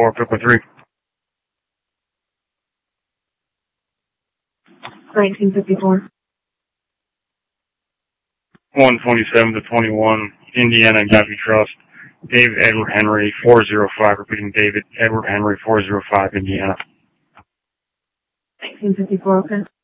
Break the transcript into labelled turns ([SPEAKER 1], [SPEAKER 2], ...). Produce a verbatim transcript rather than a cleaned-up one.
[SPEAKER 1] four, pick with three.
[SPEAKER 2] nineteen fifty-four.
[SPEAKER 1] one twenty-seven to twenty-one, Indiana Gaffey Trust. David Edward Henry, four oh five, repeating David Edward Henry, four oh five, Indiana.
[SPEAKER 2] nineteen fifty-four, okay.